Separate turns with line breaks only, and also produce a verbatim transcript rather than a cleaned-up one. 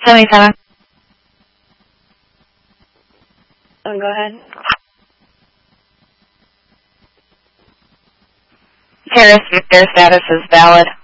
seventy-seven.
Oh, go ahead.
Their, their status is valid.